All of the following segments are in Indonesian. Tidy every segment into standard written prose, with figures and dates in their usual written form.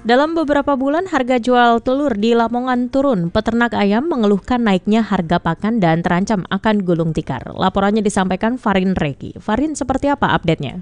Dalam beberapa bulan harga jual telur di Lamongan turun. Peternak ayam mengeluhkan naiknya harga pakan dan terancam akan gulung tikar. Laporannya disampaikan Farin Regi. Farin, seperti apa update-nya?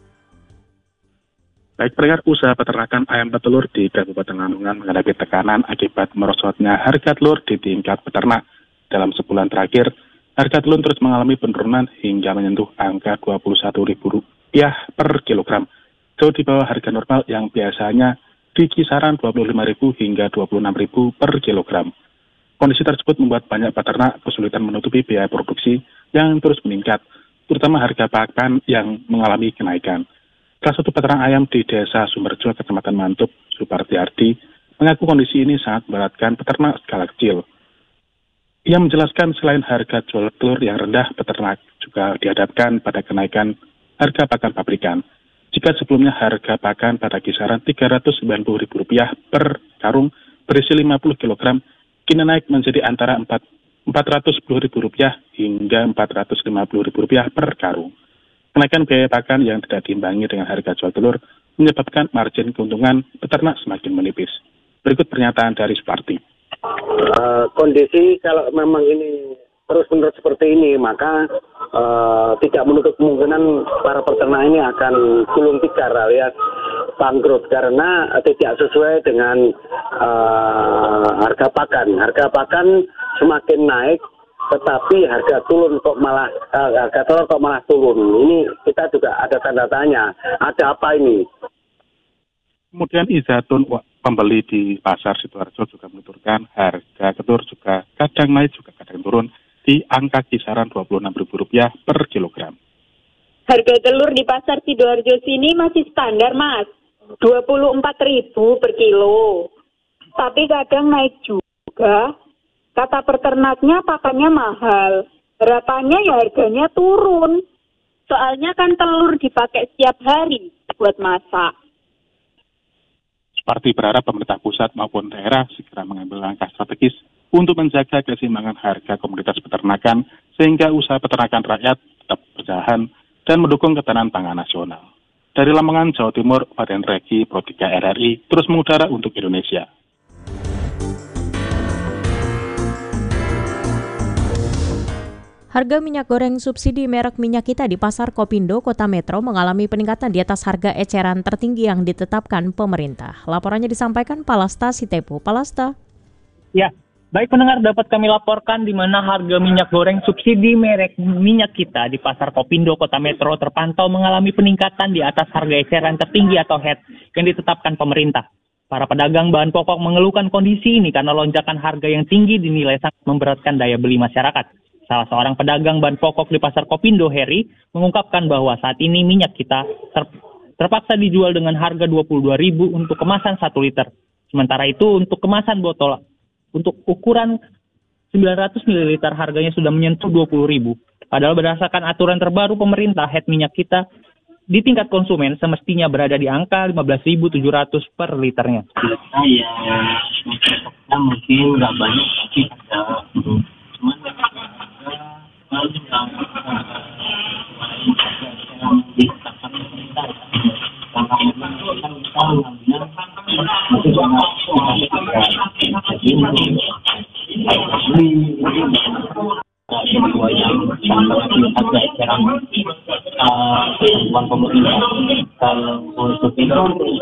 Baik pendengar, usaha peternakan ayam petelur di Kabupaten Lamongan menghadapi tekanan akibat merosotnya harga telur di tingkat peternak. Dalam sebulan terakhir, harga telur terus mengalami penurunan hingga menyentuh angka Rp21.000 per kilogram. Jauh di bawah harga normal yang biasanya di kisaran Rp25.000 hingga Rp26.000 per kilogram. Kondisi tersebut membuat banyak peternak kesulitan menutupi biaya produksi yang terus meningkat, terutama harga pakan yang mengalami kenaikan. Salah satu peternak ayam di Desa Sumberjo, Kecamatan Mantup, Suparti Ardi, mengaku kondisi ini sangat memberatkan peternak skala kecil. Ia menjelaskan selain harga jual telur yang rendah, peternak juga dihadapkan pada kenaikan harga pakan pabrikan. Jika sebelumnya harga pakan pada kisaran Rp390.000 per karung berisi 50 kg, kini naik menjadi antara Rp410.000 hingga Rp450.000 per karung. Kenaikan biaya pakan yang tidak diimbangi dengan harga jual telur menyebabkan margin keuntungan peternak semakin menipis. Berikut pernyataan dari Suparti. Kondisi kalau memang ini terus-menerus seperti ini, maka tidak menutup kemungkinan para peternak ini akan gulung tikar alias bangkrut karena tidak sesuai dengan harga pakan. Harga pakan semakin naik, tetapi harga telur kok malah turun. Ini kita juga ada tanda tanya. Ada apa ini? Kemudian Izatun, pembeli di pasar Sidoarjo, juga menuturkan harga telur juga kadang naik juga kadang turun di angka kisaran Rp26.000 per kilogram. Harga telur di pasar Sidoarjo sini masih standar, Mas. Rp24.000 per kilo. Tapi kadang naik juga. Kata peternaknya pakannya mahal. Harapannya ya harganya turun. Soalnya kan telur dipakai setiap hari buat masak. Suparti berharap pemerintah pusat maupun daerah segera mengambil langkah strategis untuk menjaga keseimbangan harga komoditas peternakan sehingga usaha peternakan rakyat tetap berjalan dan mendukung ketahanan pangan nasional. Dari Lamongan, Jawa Timur, Farin Regi, Pro 3 RRI, terus mengudara untuk Indonesia. Harga minyak goreng subsidi merek Minyak Kita di Pasar Kopindo, Kota Metro mengalami peningkatan di atas harga eceran tertinggi yang ditetapkan pemerintah. Laporannya disampaikan Palasta Sitepu. Palasta. Ya, baik pendengar, dapat kami laporkan di mana harga minyak goreng subsidi merek Minyak Kita di Pasar Kopindo, Kota Metro terpantau mengalami peningkatan di atas harga eceran tertinggi atau HET yang ditetapkan pemerintah. Para pedagang bahan pokok mengeluhkan kondisi ini karena lonjakan harga yang tinggi dinilai sangat memberatkan daya beli masyarakat. Salah seorang pedagang bahan pokok di Pasar Kopindo, Heri, mengungkapkan bahwa saat ini Minyak Kita terpaksa dijual dengan harga Rp22.000 untuk kemasan 1 liter. Sementara itu untuk kemasan botol untuk ukuran 900 ml harganya sudah menyentuh Rp20.000. Padahal berdasarkan aturan terbaru pemerintah, HET Minyak Kita di tingkat konsumen semestinya berada di angka Rp15.700 per liternya. Ya, mungkin nggak banyak, tapi ada. Cuman kalau yang ditetapkan pemerintah, karena memang kan kita mengambil masih banyak jadi kedua yang sangat harga eceran uang pemerintah. Kalau untuk itu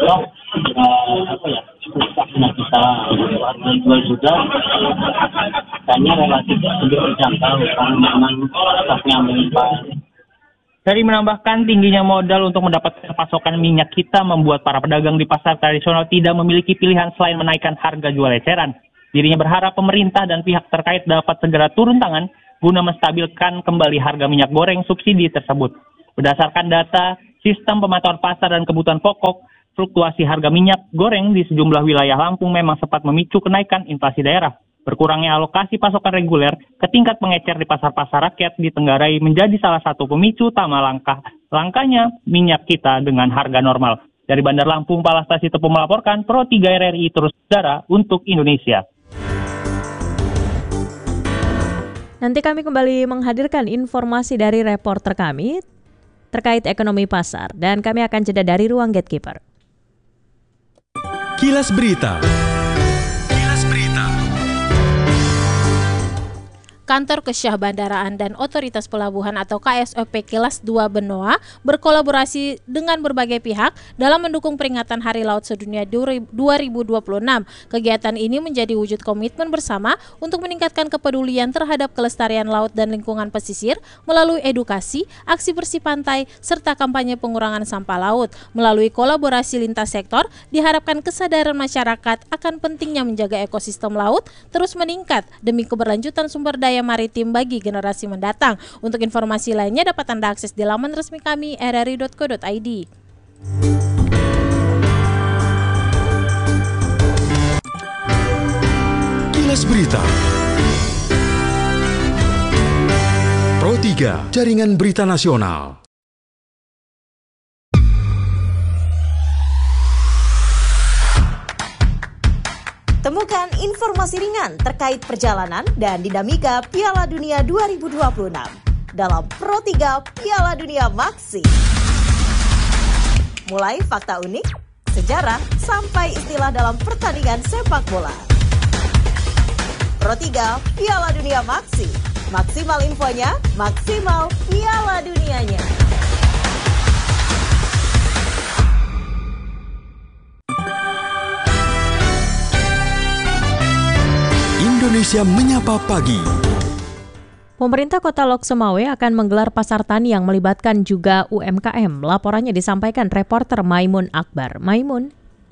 cukup kita harga jual juga hanya relatif lebih terjangkau karena memang stoknya melimpah. Heri menambahkan tingginya modal untuk mendapatkan pasokan minyak kita membuat para pedagang di pasar tradisional tidak memiliki pilihan selain menaikkan harga jual eceran. Dirinya berharap pemerintah dan pihak terkait dapat segera turun tangan guna menstabilkan kembali harga minyak goreng subsidi tersebut. Berdasarkan data sistem pemantauan pasar dan kebutuhan pokok, fluktuasi harga minyak goreng di sejumlah wilayah Lampung memang sempat memicu kenaikan inflasi daerah. Berkurangnya alokasi pasokan reguler ke tingkat pengecer di pasar-pasar rakyat di Tenggarai menjadi salah satu pemicu utama langkanya minyak kita dengan harga normal. Dari Bandar Lampung, Palasta Sitepu melaporkan, Pro 3 RRI terus berdarah untuk Indonesia. Nanti kami kembali menghadirkan informasi dari reporter kami terkait ekonomi pasar dan kami akan jeda dari ruang Gatekeeper. Kilas Berita. Kantor Kesyah Bandaraan dan Otoritas Pelabuhan atau KSOP Kelas 2 Benoa berkolaborasi dengan berbagai pihak dalam mendukung peringatan Hari Laut Sedunia 2026. Kegiatan ini menjadi wujud komitmen bersama untuk meningkatkan kepedulian terhadap kelestarian laut dan lingkungan pesisir melalui edukasi, aksi bersih pantai, serta kampanye pengurangan sampah laut. Melalui kolaborasi lintas sektor, diharapkan kesadaran masyarakat akan pentingnya menjaga ekosistem laut terus meningkat demi keberlanjutan sumber daya maritim bagi generasi mendatang. Untuk informasi lainnya dapat Anda akses di laman resmi kami rri.co.id. Kilas Berita. Pro 3, Jaringan Berita Nasional. Temukan informasi ringan terkait perjalanan dan dinamika Piala Dunia 2026 dalam Pro 3 Piala Dunia Maxi. Mulai fakta unik, sejarah, sampai istilah dalam pertandingan sepak bola. Pro 3 Piala Dunia Maxi. Maksimal infonya, maksimal Piala Dunianya. Indonesia Menyapa Pagi. Pemerintah Kota Lok Sumawe akan menggelar pasar tani yang melibatkan juga UMKM. Laporannya disampaikan reporter Maimun Akbar. Maimun.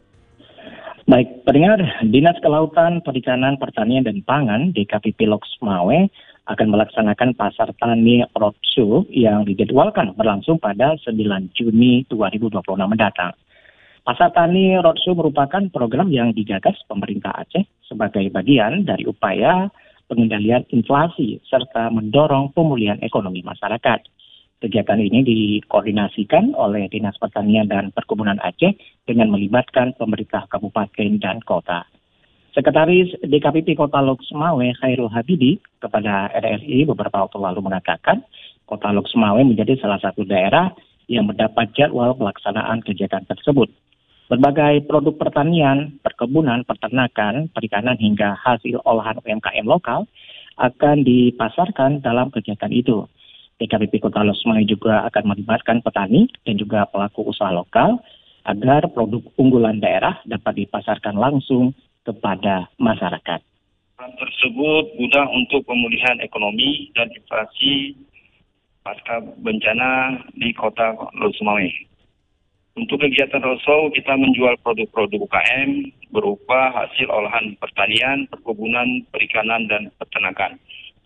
Baik, pendengar, Dinas Kelautan, Perikanan, Pertanian, dan Pangan DKPP Lok Sumawe akan melaksanakan pasar tani roadshow yang dijadwalkan berlangsung pada 9 Juni 2026 mendatang. Pasar Tani Roadshow merupakan program yang digagas pemerintah Aceh sebagai bagian dari upaya pengendalian inflasi serta mendorong pemulihan ekonomi masyarakat. Kegiatan ini dikoordinasikan oleh Dinas Pertanian dan Perkebunan Aceh dengan melibatkan pemerintah kabupaten dan kota. Sekretaris DKPP Kota Lok Sumawe Khairul Habibie kepada RRI beberapa waktu lalu mengatakan Kota Lok Sumawe menjadi salah satu daerah yang mendapat jadwal pelaksanaan kegiatan tersebut. Berbagai produk pertanian, perkebunan, peternakan, perikanan hingga hasil olahan UMKM lokal akan dipasarkan dalam kegiatan itu. DKPP Kota Lok Sumawe juga akan melibatkan petani dan juga pelaku usaha lokal agar produk unggulan daerah dapat dipasarkan langsung kepada masyarakat. Tersebut guna untuk pemulihan ekonomi dan inflasi pasca bencana di Kota Lok Sumawe. Untuk kegiatan roadshow, kita menjual produk-produk UKM berupa hasil olahan pertanian, perkebunan, perikanan, dan peternakan.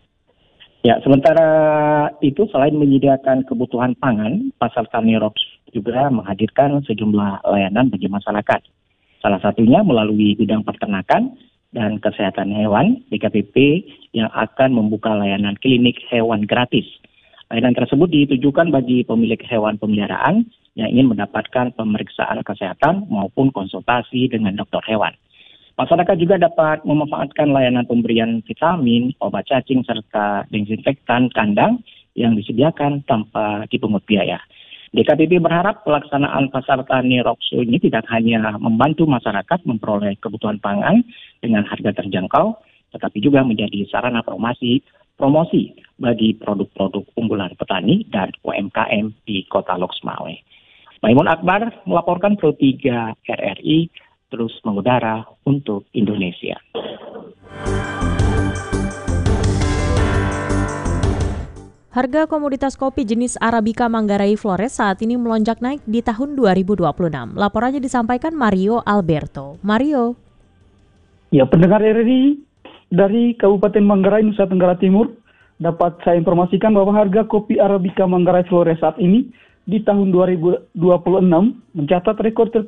Ya, sementara itu selain menyediakan kebutuhan pangan, Pasar Tani Roadshow juga menghadirkan sejumlah layanan bagi masyarakat. Salah satunya melalui bidang peternakan dan kesehatan hewan, DKPP yang akan membuka layanan klinik hewan gratis. Layanan tersebut ditujukan bagi pemilik hewan peliharaan yang ingin mendapatkan pemeriksaan kesehatan maupun konsultasi dengan dokter hewan. Masyarakat juga dapat memanfaatkan layanan pemberian vitamin, obat cacing, serta desinfektan kandang yang disediakan tanpa dipungut biaya. DKPP berharap pelaksanaan Pasar Tani Roadshow ini tidak hanya membantu masyarakat memperoleh kebutuhan pangan dengan harga terjangkau, tetapi juga menjadi sarana promosi bagi produk-produk unggulan petani dan UMKM di Kota Lok Sumawe. Maimun Akbar melaporkan Pro 3 RRI terus mengudara untuk Indonesia. Harga komoditas kopi jenis Arabica Manggarai Flores saat ini melonjak naik di tahun 2026. Laporannya disampaikan Mario Alberto. Mario. Ya, pendengar RRI dari Kabupaten Manggarai, Nusa Tenggara Timur, dapat saya informasikan bahwa harga kopi Arabica Manggarai Flores saat ini di tahun 2026 mencatat rekor